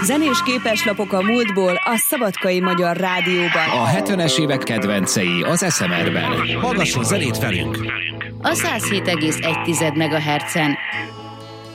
Zenés képeslapok a múltból a Szabadkai Magyar Rádióban. A 70-es évek kedvencei az SMR-ben. Hallgasson zenét velünk! A 107,1 MHz-en.